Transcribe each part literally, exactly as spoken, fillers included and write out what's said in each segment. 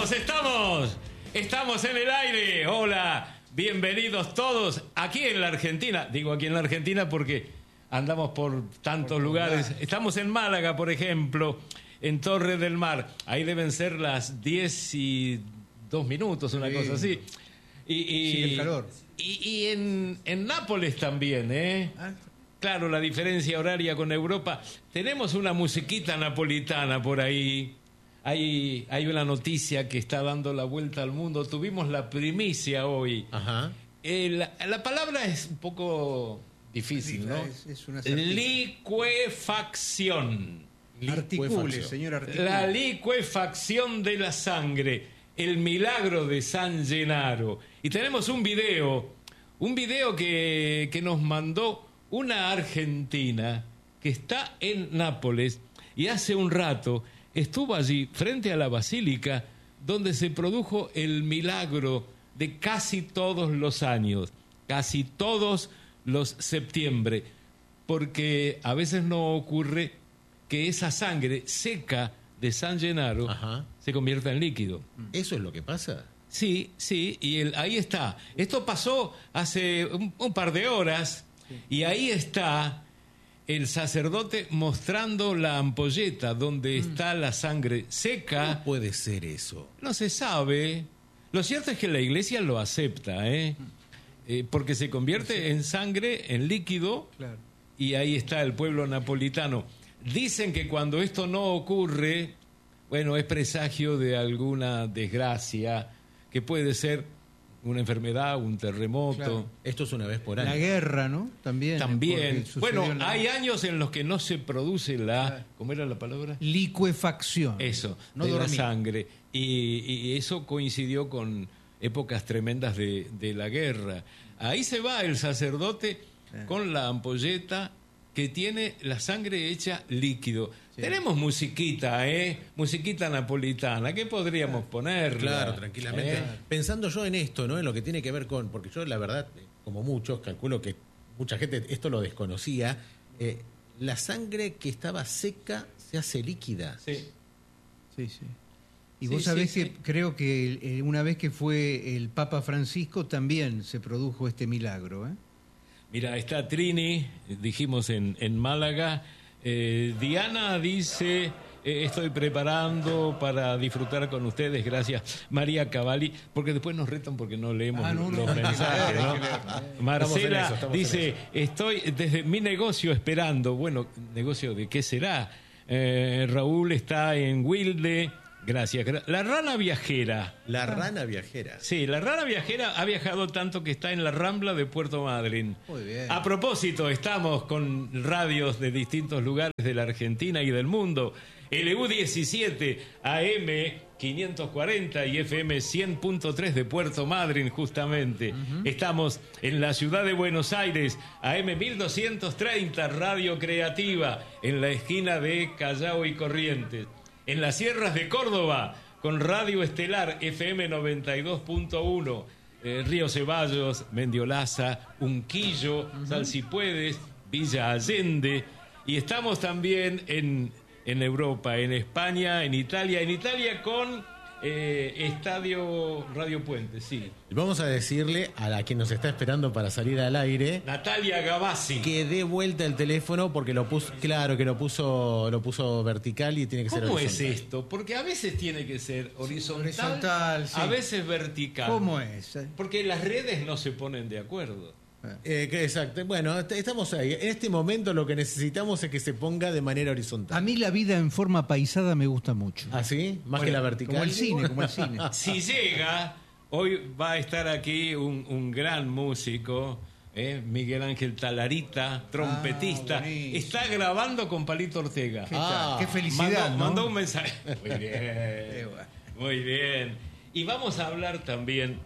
Estamos, estamos, estamos en el aire. Hola, bienvenidos todos aquí en la Argentina. Digo aquí en la Argentina porque andamos por tantos por lugares. Lugar. Estamos en Málaga, por ejemplo, en Torre del Mar. Ahí deben ser las diez y dos minutos, una sí. cosa así. Y, y, sí, el calor. Y, y en, en Nápoles también, ¿eh? Ah. Claro, la diferencia horaria con Europa. Tenemos una musiquita napolitana por ahí. Hay, hay una noticia que está dando la vuelta al mundo. Tuvimos la primicia hoy. Ajá. Eh, la, la palabra es un poco difícil, ¿no? Es, es una licuefacción. Articule, señor, articule. La licuefacción de la sangre. El milagro de San Gennaro. Y tenemos un video, un video que, que nos mandó una argentina que está en Nápoles y hace un rato estuvo allí frente a la basílica donde se produjo el milagro de casi todos los años, casi todos los septiembre, porque a veces no ocurre que esa sangre seca de San Gennaro Ajá. se convierta en líquido. ¿Eso es lo que pasa? Sí, sí, y el, ahí está. Esto pasó hace un, un par de horas sí. y ahí está el sacerdote mostrando la ampolleta donde mm. está la sangre seca. ¿Cómo puede ser eso? No se sabe. Lo cierto es que la iglesia lo acepta, ¿eh? eh porque se convierte sí. en sangre, en líquido, claro. y ahí está el pueblo napolitano. Dicen que cuando esto no ocurre, bueno, es presagio de alguna desgracia, que puede ser una enfermedad, un terremoto. Claro. Esto es una vez por año. La guerra, ¿no? También. También. Bueno, la... hay años en los que no se produce la... Claro. ¿Cómo era la palabra? Licuefacción. Eso, no de dormir. la sangre. Y, y eso coincidió con épocas tremendas de, de la guerra. Ahí se va el sacerdote sí. con la ampolleta que tiene la sangre hecha líquido. Sí. Tenemos musiquita, ¿eh? Musiquita napolitana. ¿Qué podríamos claro. poner? Claro, tranquilamente. ¿Eh? Pensando yo en esto, ¿no? En lo que tiene que ver con... Porque yo, la verdad, como muchos, calculo que mucha gente esto lo desconocía. Eh, la sangre que estaba seca se hace líquida. Sí. Sí, sí. Y sí, vos sabés sí, que sí. creo que eh, una vez que fue el Papa Francisco también se produjo este milagro, ¿eh? Mira, está Trini, dijimos en, en Málaga. Eh, Diana dice, eh, estoy preparando para disfrutar con ustedes, gracias. María Cavalli, porque después nos retan porque no leemos ah, no, los no, mensajes, ¿no? Marcela eso, dice, estoy desde mi negocio esperando. Bueno, ¿negocio de qué será? Eh, Raúl está en Wilde. Gracias. La rana viajera. La rana viajera. Sí, la rana viajera ha viajado tanto que está en la Rambla de Puerto Madryn. Muy bien. A propósito, estamos con radios de distintos lugares de la Argentina y del mundo. L U diecisiete, A M quinientos cuarenta y F M cien punto tres de Puerto Madryn, justamente. Uh-huh. Estamos en la ciudad de Buenos Aires, A M mil doscientos treinta, Radio Creativa, en la esquina de Callao y Corrientes. En las sierras de Córdoba, con Radio Estelar, F M noventa y dos punto uno, eh, Río Ceballos, Mendiolaza, Unquillo, uh-huh. Salsipuedes, Villa Allende. Y estamos también en, en Europa, en España, en Italia. En Italia con eh, Estadio Radio Puente, sí. Vamos a decirle a la que nos está esperando para salir al aire, Natalia Gavassi, que dé vuelta el teléfono porque lo puso, claro que lo puso, lo puso vertical y tiene que ser horizontal. ¿Cómo es esto? Porque a veces tiene que ser horizontal, horizontal sí. a veces vertical. ¿Cómo es? Porque las redes no se ponen de acuerdo. Eh, que exacto. Bueno, estamos ahí. En este momento lo que necesitamos es que se ponga de manera horizontal. A mí la vida en forma paisada me gusta mucho. ¿Ah, sí? Más bueno, que la vertical. Como el cine, como el cine. Si llega, hoy va a estar aquí un, un gran músico, ¿eh? Miguel Ángel Talarita, trompetista. Ah, está grabando con Palito Ortega. ¿Qué, ah, qué felicidad, mandó, ¿no? mandó un mensaje. Muy bien. Muy bien. Y vamos a hablar también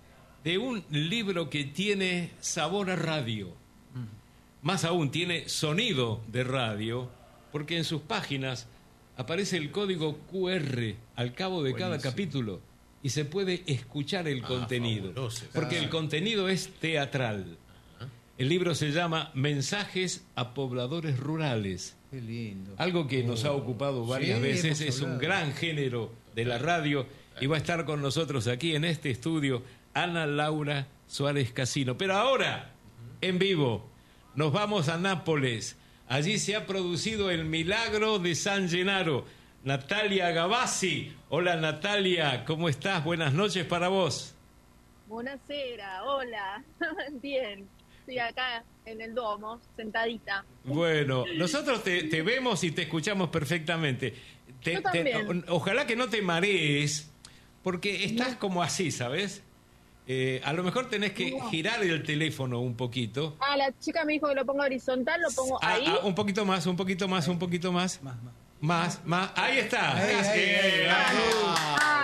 de un libro que tiene sabor a radio. Mm. Más aún, tiene sonido de radio, porque en sus páginas aparece el código Q R al cabo de Buenísimo. Cada capítulo y se puede escuchar el ah, contenido. Fabuloso. Porque ah. el contenido es teatral. Ajá. El libro se llama Mensajes a pobladores rurales. Qué lindo. Algo que oh. nos ha ocupado varias sí, veces, es hablado. Un gran género de la radio. y va a estar con nosotros aquí en este estudio Ana Laura Suárez Casino. Pero ahora, en vivo, nos vamos a Nápoles. Allí se ha producido el milagro de San Gennaro. Natalia Gavazzi. Hola Natalia, ¿cómo estás? Buenas noches para vos. Buonasera, hola. Bien, estoy acá en el Duomo, sentadita. Bueno, nosotros te, te vemos y te escuchamos perfectamente. Te, Yo también. te, ojalá que no te marees, porque estás como así, ¿sabes? Eh, a lo mejor tenés que No. girar el teléfono un poquito. Ah, la chica me dijo que lo ponga horizontal, lo pongo Ah, ahí. ah, un poquito más, un poquito más, un poquito más. Más, más. Más, más. Ahí está. Ahí, Casi. ahí, ahí. Ah.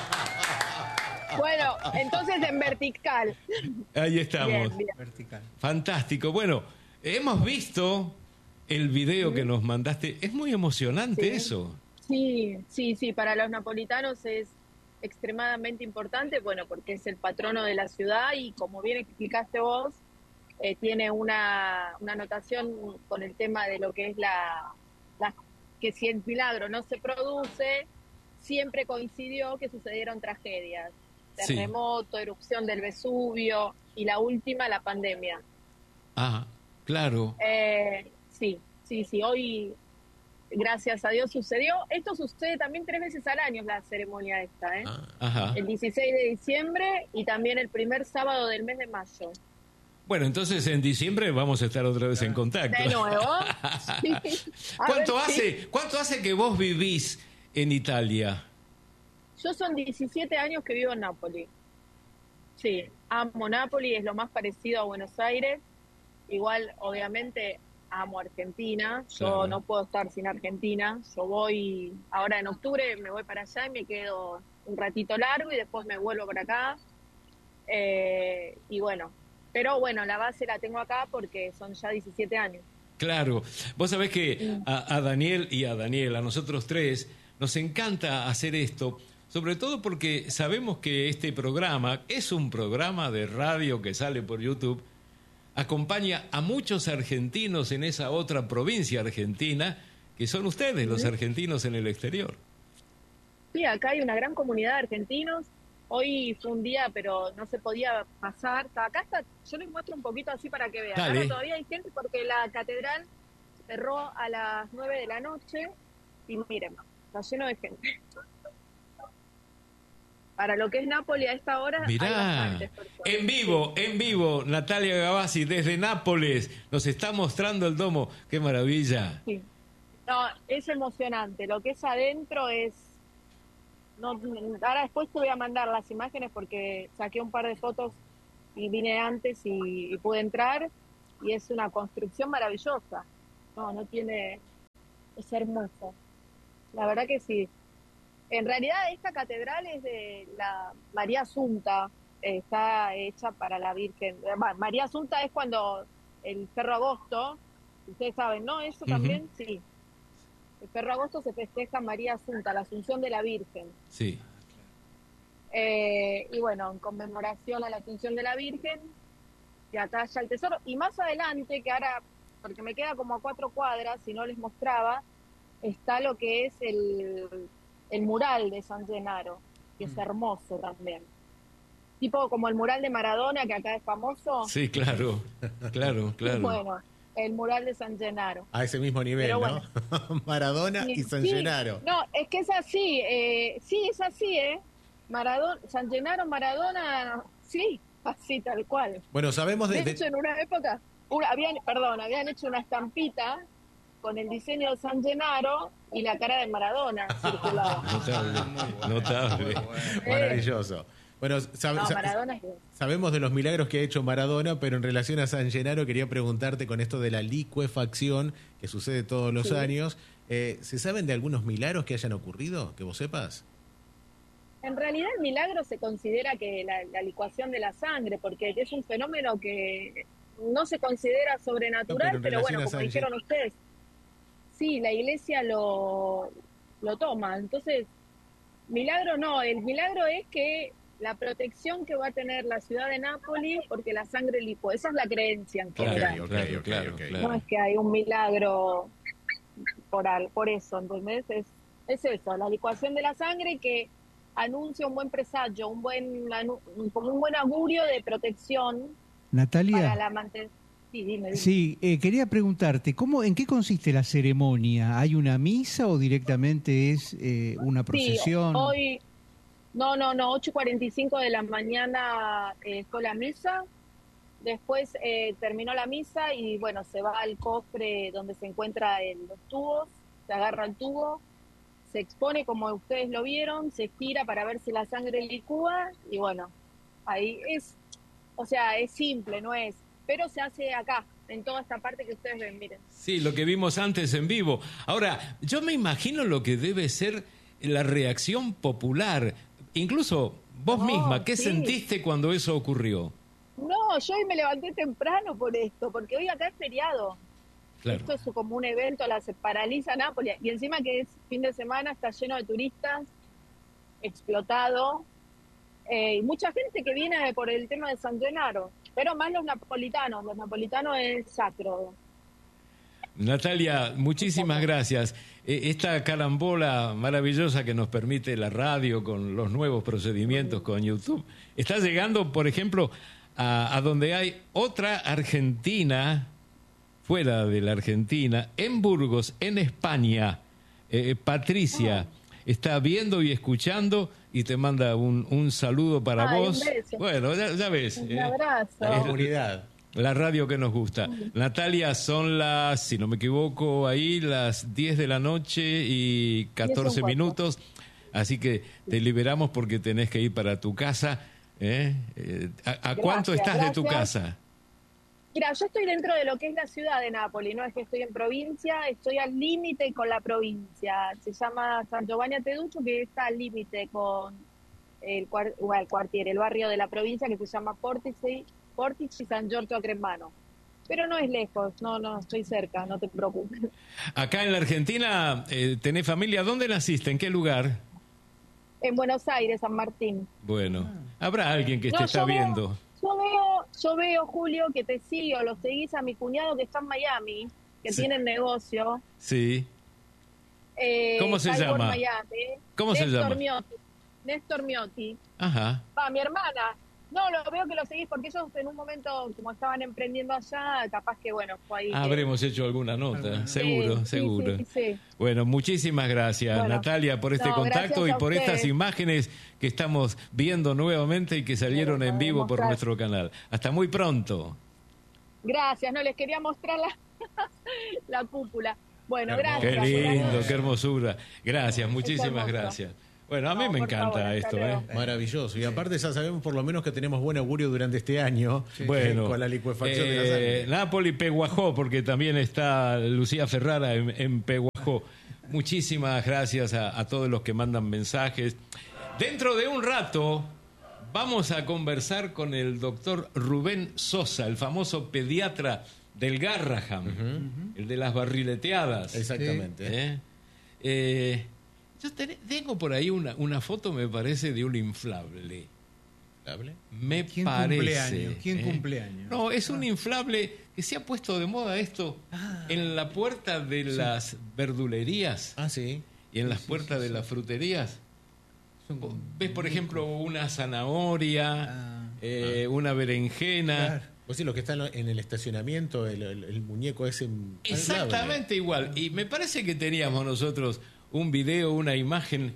Bueno, entonces en vertical. Ahí estamos. Bien, bien. Vertical. Fantástico. Bueno, hemos visto el video que nos mandaste. Es muy emocionante Sí. eso. Sí, sí, sí, para los napolitanos es extremadamente importante, bueno, porque es el patrono de la ciudad y como bien explicaste vos, eh, tiene una, una anotación con el tema de lo que es la, la que si el milagro no se produce, siempre coincidió que sucedieron tragedias, Sí. terremoto, erupción del Vesubio y la última, la pandemia. Ah, claro. Eh, sí, sí, sí, hoy, gracias a Dios, sucedió. Esto sucede también tres veces al año, la ceremonia esta, ¿eh? Ah, Ajá. El dieciséis de diciembre y también el primer sábado del mes de mayo. Bueno, entonces en diciembre vamos a estar otra vez en contacto. ¿De nuevo? Sí. A ¿Cuánto ver, sí. hace, cuánto hace que vos vivís en Italia? Yo son diecisiete años que vivo en Nápoles. Sí, amo Nápoles, es lo más parecido a Buenos Aires. Igual, obviamente, amo Argentina. Yo Claro. no puedo estar sin Argentina. Yo voy, ahora en octubre me voy para allá y me quedo un ratito largo y después me vuelvo para acá. Eh, y bueno, pero bueno, la base la tengo acá porque son ya diecisiete años. Claro, vos sabés que a, a Daniel y a Daniel, a nosotros tres, nos encanta hacer esto, sobre todo porque sabemos que este programa es un programa de radio que sale por YouTube, acompaña a muchos argentinos en esa otra provincia argentina, que son ustedes, los argentinos en el exterior. Sí, acá hay una gran comunidad de argentinos. Hoy fue un día, pero no se podía pasar. Acá está, yo les muestro un poquito así para que vean. Dale. Ahora todavía hay gente porque la catedral cerró a las nueve de la noche y miren, está lleno de gente. Para lo que es Nápoles a esta hora hay Mirá, bastantes personas. en vivo, en vivo, Natalia Gavazzi desde Nápoles nos está mostrando el domo. ¡Qué maravilla! Sí. No, es emocionante. Lo que es adentro es... No, ahora después te voy a mandar las imágenes porque saqué un par de fotos y vine antes y, y pude entrar y es una construcción maravillosa. No, no tiene... Es hermoso. La verdad que sí. En realidad esta catedral es de la María Asunta, eh, está hecha para la Virgen. Bueno, María Asunta es cuando el Ferro Agosto, ustedes saben, ¿no? Eso también, Ujú. sí. El Ferro Agosto se festeja María Asunta, la Asunción de la Virgen. Sí. Eh, y bueno, en conmemoración a la Asunción de la Virgen, se atalla el tesoro. Y más adelante, que ahora, porque me queda como a cuatro cuadras, si no les mostraba, está lo que es el, el mural de San Gennaro, que es hermoso también. Tipo como el mural de Maradona, que acá es famoso. Sí, claro, claro, claro. Bueno, el mural de San Gennaro. a ese mismo nivel, Pero ¿no? Maradona Sí, y San sí. Gennaro. No, es que es así, eh, sí, es así, ¿eh? Maradona, San Gennaro, Maradona, sí, así tal cual. Bueno, sabemos de... De de- hecho, en una época, una- habían, perdón, habían hecho una estampita con el diseño de San Gennaro y la cara de Maradona circulaba. Notable, notable. Maravilloso. Bueno, sab- No, sa- Maradona es... sabemos de los milagros que ha hecho Maradona, pero en relación a San Gennaro quería preguntarte con esto de la licuefacción que sucede todos los Sí. años. Eh, ¿Se saben de algunos milagros que hayan ocurrido? Que vos sepas. En realidad el milagro se considera que la, la licuación de la sangre, porque es un fenómeno que no se considera sobrenatural, No, pero en pero, relación bueno, a como San dijeron ustedes, sí, la iglesia lo, lo toma. Entonces, milagro no, el milagro es que la protección que va a tener la ciudad de Nápoles porque la sangre licua, esa es la creencia en Claro, general. ok, claro, ok, claro, ok. claro. No es que hay un milagro por, al, por eso, ¿entendés? Es, es eso, la licuación de la sangre que anuncia, un buen presagio, un buen anu- como un buen augurio de protección Natalia. para la mantenimiento. Sí, dime, dime. Sí, eh, quería preguntarte, ¿cómo, ¿en qué consiste la ceremonia? ¿Hay una misa o directamente es eh, una procesión? Sí, hoy, no, no, no, ocho y cuarenta y cinco de la mañana eh, fue la misa, después eh, terminó la misa y bueno, se va al cofre donde se encuentran los tubos, se agarra el tubo, se expone como ustedes lo vieron, se gira para ver si la sangre licúa y bueno, ahí es, o sea, es simple, no es... pero se hace acá, en toda esta parte que ustedes ven, miren. Sí, lo que vimos antes en vivo. Ahora, yo me imagino lo que debe ser la reacción popular. Incluso vos No, misma, ¿qué sí. sentiste cuando eso ocurrió? No, yo hoy me levanté temprano por esto, porque hoy acá es feriado. Claro. Esto es como un evento, la se paraliza Nápoles. Y encima que es fin de semana, está lleno de turistas, explotado. Eh, y mucha gente que viene por el tema de San Gennaro. Pero más los napolitanos, los napolitanos es sacro. Natalia, muchísimas gracias. Eh, Esta carambola maravillosa que nos permite la radio con los nuevos procedimientos con YouTube, está llegando, por ejemplo, a, a donde hay otra Argentina, fuera de la Argentina, en Burgos, en España. Eh, Patricia está viendo y escuchando y te manda un, un saludo para Ay, vos. un beso. Bueno, ya, ya ves. Un eh. abrazo. La comunidad. La radio que nos gusta. Natalia, son las, si no me equivoco, ahí las diez de la noche y catorce minutos. Así que te liberamos porque tenés que ir para tu casa. ¿eh? Eh, ¿A, a cuánto Gracias, estás de tu gracias. casa? Mira, yo estoy dentro de lo que es la ciudad de Nápoles, no es que estoy en provincia, estoy al límite con la provincia. Se llama San Giovanni a Teduccio, que está al límite con el, cuar, bueno, el cuartier, el barrio de la provincia que se llama Portici, Portici San Giorgio a Cremano. Pero no es lejos, no, no, estoy cerca, no te preocupes. Acá en la Argentina, eh, ¿tenés familia? ¿Dónde naciste? ¿En qué lugar? En Buenos Aires, San Martín. Bueno, habrá alguien que No, te está yo veo- viendo. Yo veo, yo veo, Julio, que te sigo, lo seguís a mi cuñado que está en Miami, que Sí. tiene negocio. Sí. Eh, ¿Cómo se Cyborg llama? Miami. ¿Cómo se Néstor llama? Miotti. Néstor Miotti. Ajá. Va, mi hermana. No, lo veo que lo seguís porque ellos en un momento, como estaban emprendiendo allá, capaz que, bueno, fue ahí. que- Habremos hecho alguna nota, Sí, seguro, sí, seguro. sí, sí. Bueno, muchísimas gracias, Bueno, Natalia, por este no, contacto gracias y a por ustedes. estas imágenes que estamos viendo nuevamente y que salieron Bueno, en vivo por mostrar. nuestro canal. Hasta muy pronto. Gracias, no les quería mostrar la, la cúpula. Bueno, Qué hermoso. Qué gracias. lindo, gracias. qué hermosura. Gracias, muchísimas hermoso. gracias. Bueno, a mí No, me por encanta favor, hasta esto, luego. ¿eh? Maravilloso. Y aparte ya sabemos por lo menos que tenemos buen augurio durante este año Bueno, con la licuefacción de la eh, sangre. Napoli, Peguajó, porque también está Lucía Ferrara en, en Peguajó. Muchísimas gracias a, a todos los que mandan mensajes. Dentro de un rato vamos a conversar con el doctor Rubén Sosa, el famoso pediatra del Garraham, el de las barrileteadas. Exactamente. ¿Eh? Eh, yo ten- tengo por ahí una, una foto, me parece, de un inflable. ¿Hable? Me ¿Quién parece. cumpleaños? ¿Quién ¿eh? cumpleaños? No, es un inflable que se ha puesto de moda esto Ah. en la puerta de las verdulerías Ah, sí. y en las sí, puertas sí, de sí. las fruterías. Son como- Ves, por ejemplo, una zanahoria, Ah. eh, una berenjena. Claro. Vos sí, lo que está en lo- en el estacionamiento, el, el- el muñeco ese. Exactamente igual. Y me parece que teníamos nosotros un video, una imagen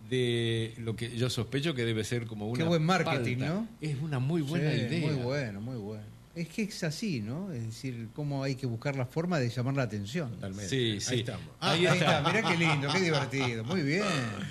de lo que yo sospecho que debe ser como una Qué buen marketing, palta. ¿no? Es una muy buena Sí, idea. Muy bueno, muy bueno. Es que es así, ¿no? Es decir, cómo hay que buscar la forma de llamar la atención. Totalmente. Sí, Ahí sí. estamos. Ahí Ahí está. está, mirá qué lindo, qué divertido. Muy bien.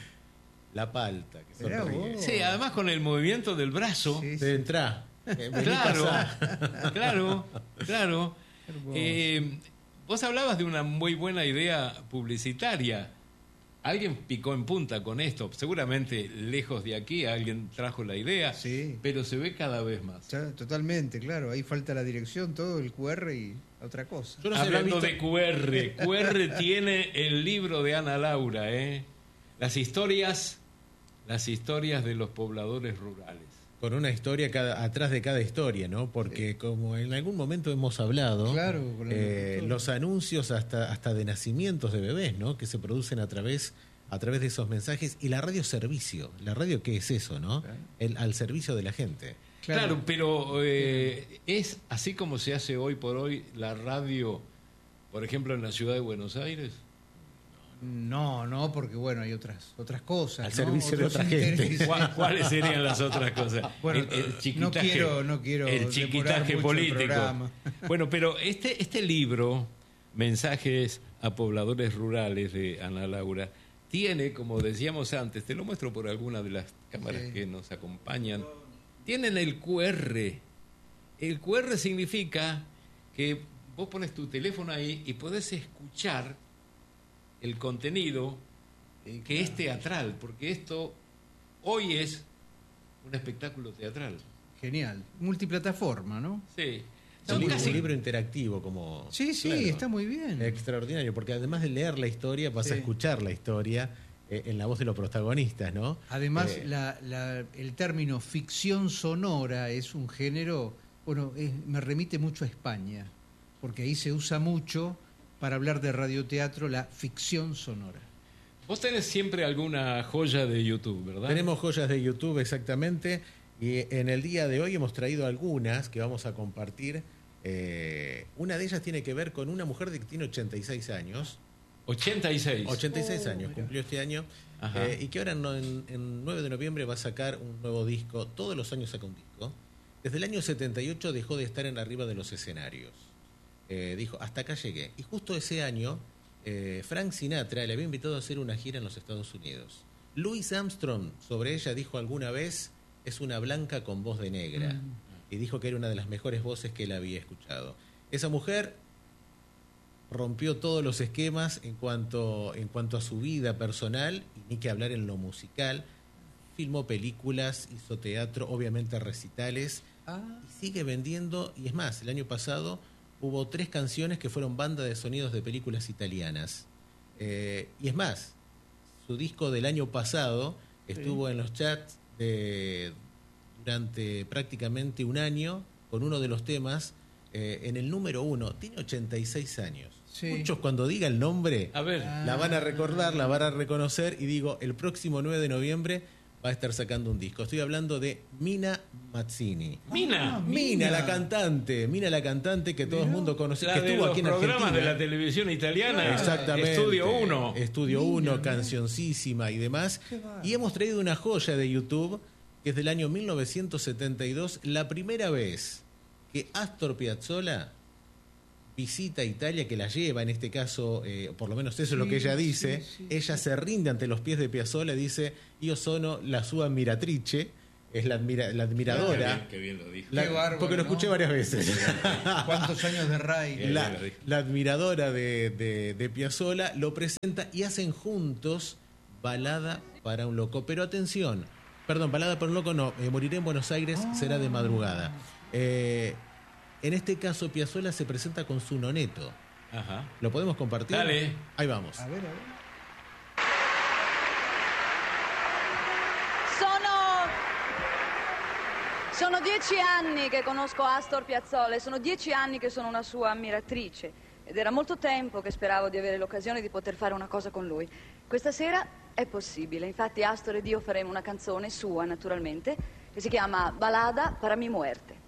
La palta. Que Mirá sonríe. vos. Sí, además con el movimiento del brazo. Sí, sí. Te entrá. Eh, vení, Claro, pasá. claro, claro. Hermoso. Eh, vos hablabas de una muy buena idea publicitaria. Alguien picó en punta con esto. Seguramente lejos de aquí alguien trajo la idea, Sí. pero se ve cada vez más. Ya, totalmente, claro. Ahí falta la dirección, todo el cu erre y otra cosa. Yo no sé, Hablando había de visto- cu erre, cu erre tiene el libro de Ana Laura, ¿eh? Las historias, las historias de los pobladores rurales. Con una historia cada, atrás de cada historia, ¿no? Porque como en algún momento hemos hablado, Claro, con el eh, doctor. los anuncios hasta, hasta de nacimientos de bebés, ¿no? Que se producen a través a través de esos mensajes. Y la radio servicio. ¿La radio qué es eso, no? El, al servicio de la gente. Claro, claro pero eh, es así como se hace hoy por hoy la radio, por ejemplo, en la ciudad de Buenos Aires. No, no, porque bueno, hay otras otras cosas. Al ¿no? servicio Otros de otra gente. ¿Cuál, ¿Cuáles serían las otras cosas? Bueno, el, el chiquitaje, no quiero, no quiero el chiquitaje político. Bueno, pero este, este libro, Mensajes a pobladores rurales, de Ana Laura, tiene, como decíamos antes, te lo muestro por alguna de las cámaras sí. que nos acompañan, tienen el cu erre. El cu erre significa que vos pones tu teléfono ahí y podés escuchar el contenido que es teatral, porque esto hoy es un espectáculo teatral. Genial. Multiplataforma, ¿no? Sí. Un libro, un libro interactivo como... Sí, sí, claro, está muy bien. Extraordinario, porque además de leer la historia, vas sí. a escuchar la historia eh, en la voz de los protagonistas, ¿no? Además, eh, la, la, el término ficción sonora es un género, bueno, es, me remite mucho a España, porque ahí se usa mucho para hablar de radioteatro la ficción sonora. Vos tenés siempre alguna joya de YouTube, ¿verdad? Tenemos joyas de YouTube, exactamente, y en el día de hoy hemos traído algunas que vamos a compartir. Eh, una de ellas tiene que ver con una mujer que tiene ochenta y seis años. ochenta y seis. ochenta y seis oh, años, mira. Cumplió este año. Eh, y que ahora en, en nueve de noviembre va a sacar un nuevo disco. Todos los años saca un disco. Desde el año setenta y ocho dejó de estar en arriba de los escenarios. Eh, dijo, hasta acá llegué. Y justo ese año, eh, Frank Sinatra le había invitado a hacer una gira en los Estados Unidos. Louis Armstrong sobre ella dijo alguna vez, es una blanca con voz de negra. Mm. Y dijo que era una de las mejores voces que él había escuchado. Esa mujer rompió todos los esquemas en cuanto, en cuanto a su vida personal, y ni que hablar en lo musical. Filmó películas, hizo teatro, obviamente recitales, ah. y sigue vendiendo. Y es más, el año pasado hubo tres canciones que fueron banda de sonidos de películas italianas. Eh, y es más, su disco del año pasado estuvo sí. en los chats de... durante prácticamente un año con uno de los temas eh, en el número uno. Tiene ochenta y seis años. Sí. Muchos cuando diga el nombre a ver. la van a recordar, la van a reconocer, y digo, el próximo nueve de noviembre va a estar sacando un disco. Estoy hablando de Mina Mazzini. Mina. Ah, Mina, Mina, la cantante. Mina, la cantante que todo el mundo conoce. La que de estuvo los aquí en programas Argentina. de la televisión italiana. Exactamente. Estudio uno. Estudio uno, cancioncísima y demás. Y hemos traído una joya de YouTube que es del año mil novecientos setenta y dos, la primera vez que Astor Piazzolla visita Italia, que la lleva, en este caso, eh, por lo menos eso sí, es lo que ella dice, sí, sí, ella sí. se rinde ante los pies de Piazzolla y dice, io sono la sua ammiratrice, es la, admira, la admiradora. Qué bien, qué bien lo dijo. La, qué bárbaro, porque lo escuché ¿no? varias veces. ¿Cuántos años de Ray? La, la admiradora de, de, de Piazzolla lo presenta y hacen juntos Balada para un loco. Pero atención, perdón, Balada para un loco no, eh, Moriré en Buenos Aires, oh. será de madrugada. Eh, en este caso, Piazzolla se presenta con su noneto. Ajá. ¿Lo podemos compartir? Dale. Ahí vamos. A ver, a ver. Sono... Sono dieci anni che conosco Astor Piazzolla e sono dieci anni che sono una sua ammiratrice. Ed era molto tempo che speravo di avere l'occasione di poter fare una cosa con lui. Questa sera è possibile. Infatti Astor ed io faremo una canzone sua, naturalmente, che si chiama Balada para mi muerte.